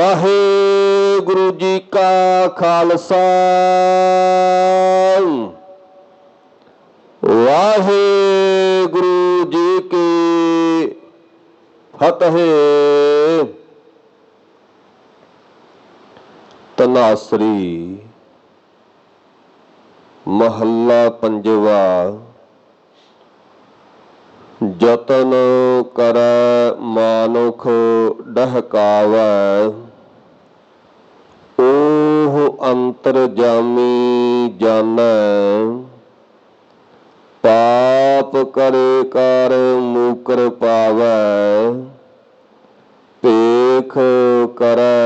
ਵਾਹਿਗੁਰੂ ਜੀ ਕਾ ਖਾਲਸਾ ਵਾਹਿਗੁਰੂ ਜੀ ਕੀ ਫਤਿਹ। ਤਨਾਸਰੀ ਮਹੱਲਾ ਪੰਜਵਾ। ਜਤਨ ਕਰੈ ਮਾਨੁਖ ਡਹਕਾਵੈ, ਓਹ ਅੰਤਰਜਾਮੀ ਜਾਣੈ। ਪਾਪ ਕਰੇ ਕਰ ਮੂਕਰ ਪਾਵੈ, ਭੇਖ ਕਰੈ